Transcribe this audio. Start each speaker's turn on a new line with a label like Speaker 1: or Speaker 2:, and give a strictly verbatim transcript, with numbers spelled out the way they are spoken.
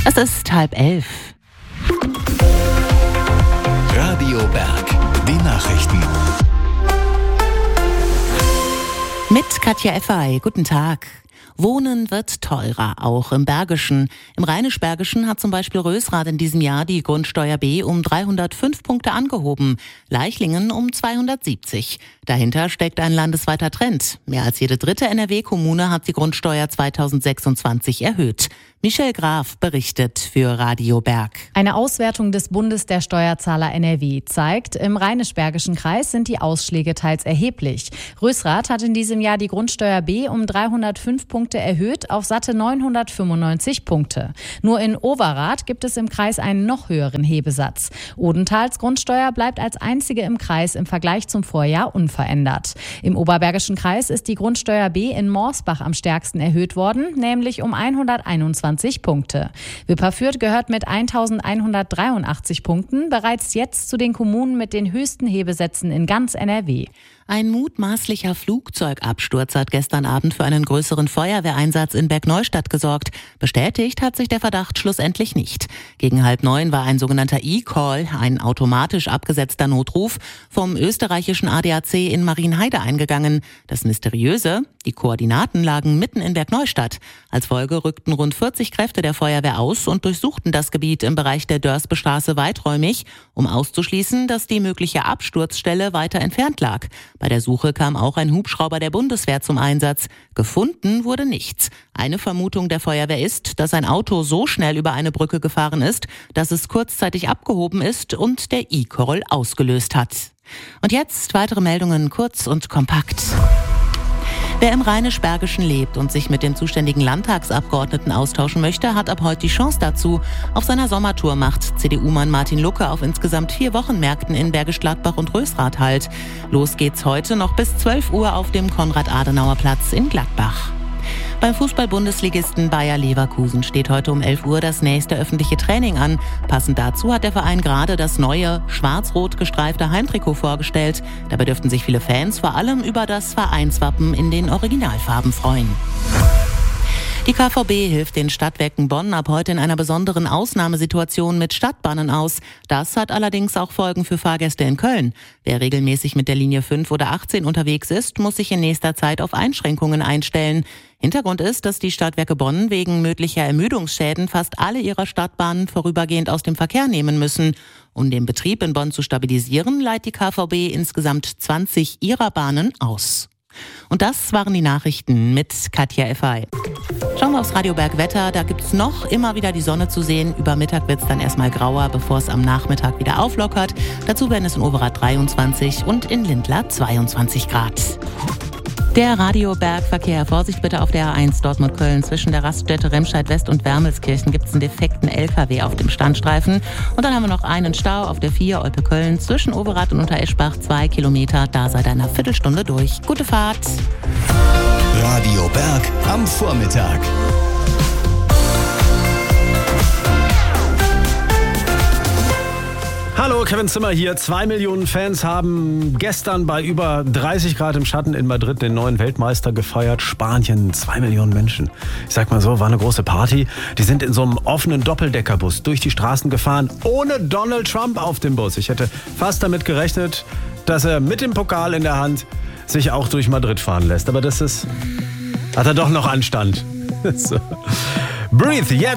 Speaker 1: Es ist halb elf.
Speaker 2: Radio Berg, die Nachrichten.
Speaker 1: Mit Katja Effay, guten Tag. Wohnen wird teurer, auch im Bergischen. Im Rheinisch-Bergischen hat zum Beispiel Rösrath in diesem Jahr die Grundsteuer B um dreihundertfünf Punkte angehoben, Leichlingen um zweihundertsiebzig. Dahinter steckt ein landesweiter Trend. Mehr als jede dritte N R W-Kommune hat die Grundsteuer zweitausendsechsundzwanzig erhöht. Michelle Graf berichtet für Radio Berg.
Speaker 3: Eine Auswertung des Bundes der Steuerzahler N R W zeigt, im Rheinisch-Bergischen Kreis sind die Ausschläge teils erheblich. Rösrath hat in diesem Jahr die Grundsteuer B um dreihundertfünf Punkte erhöht auf satte neunhundertfünfundneunzig Punkte. Nur in Overath gibt es im Kreis einen noch höheren Hebesatz. Odentals Grundsteuer bleibt als einzige im Kreis im Vergleich zum Vorjahr unverändert. Im Oberbergischen Kreis ist die Grundsteuer B in Morsbach am stärksten erhöht worden, nämlich um hunderteinundzwanzig Punkte. Wipperfürth gehört mit eintausendeinhundertdreiundachtzig Punkten bereits jetzt zu den Kommunen mit den höchsten Hebesätzen in ganz N R W.
Speaker 1: Ein mutmaßlicher Flugzeugabsturz hat gestern Abend für einen größeren Feuerwehreinsatz in Bergneustadt gesorgt. Bestätigt hat sich der Verdacht schlussendlich nicht. Gegen halb neun war ein sogenannter E-Call, ein automatisch abgesetzter Notruf, vom österreichischen A D A C in Marienheide eingegangen. Das Mysteriöse: die Koordinaten lagen mitten in Bergneustadt. Als Folge rückten rund vierzig Kräfte der Feuerwehr aus und durchsuchten das Gebiet im Bereich der Dörsbestraße weiträumig, um auszuschließen, dass die mögliche Absturzstelle weiter entfernt lag. Bei der Suche kam auch ein Hubschrauber der Bundeswehr zum Einsatz. Gefunden wurde nichts. Eine Vermutung der Feuerwehr ist, dass ein Auto so schnell über eine Brücke gefahren ist, dass es kurzzeitig abgehoben ist und der E-Call ausgelöst hat. Und jetzt weitere Meldungen kurz und kompakt. Wer im Rheinisch-Bergischen lebt und sich mit den zuständigen Landtagsabgeordneten austauschen möchte, hat ab heute die Chance dazu. Auf seiner Sommertour macht C D U-Mann Martin Lucke auf insgesamt vier Wochenmärkten in Bergisch Gladbach und Rösrath Halt. Los geht's heute noch bis zwölf Uhr auf dem Konrad-Adenauer-Platz in Gladbach. Beim Fußball-Bundesligisten Bayer Leverkusen steht heute um elf Uhr das nächste öffentliche Training an. Passend dazu hat der Verein gerade das neue, schwarz-rot gestreifte Heimtrikot vorgestellt. Dabei dürften sich viele Fans vor allem über das Vereinswappen in den Originalfarben freuen. Die K V B hilft den Stadtwerken Bonn ab heute in einer besonderen Ausnahmesituation mit Stadtbahnen aus. Das hat allerdings auch Folgen für Fahrgäste in Köln. Wer regelmäßig mit der Linie fünf oder achtzehn unterwegs ist, muss sich in nächster Zeit auf Einschränkungen einstellen. Hintergrund ist, dass die Stadtwerke Bonn wegen möglicher Ermüdungsschäden fast alle ihrer Stadtbahnen vorübergehend aus dem Verkehr nehmen müssen. Um den Betrieb in Bonn zu stabilisieren, leiht die K V B insgesamt zwanzig ihrer Bahnen aus. Und das waren die Nachrichten mit Katja Effay. Schauen wir aufs Radio Berg Wetter. Da gibt's noch immer wieder die Sonne zu sehen. Über Mittag wird's dann erstmal grauer, bevor es am Nachmittag wieder auflockert. Dazu werden es in Overath dreiundzwanzig und in Lindlar zweiundzwanzig Grad. Der Radio Berg Verkehr. Vorsicht bitte auf der A eins Dortmund-Köln. Zwischen der Raststätte Remscheid West und Wermelskirchen gibt es einen defekten L K W auf dem Standstreifen. Und dann haben wir noch einen Stau auf der vier Olpe-Köln zwischen Overath und Untereschbach. Zwei Kilometer, da seit einer Viertelstunde durch. Gute Fahrt.
Speaker 2: Radio Berg am Vormittag.
Speaker 4: Hallo, Kevin Zimmer hier. Zwei Millionen Fans haben gestern bei über dreißig Grad im Schatten in Madrid den neuen Weltmeister gefeiert. Spanien, zwei Millionen Menschen. Ich sag mal so, war eine große Party. Die sind in so einem offenen Doppeldeckerbus durch die Straßen gefahren, ohne Donald Trump auf dem Bus. Ich hätte fast damit gerechnet, dass er mit dem Pokal in der Hand sich auch durch Madrid fahren lässt. Aber das ist, hat er doch noch Anstand. So. Breathe, yeah.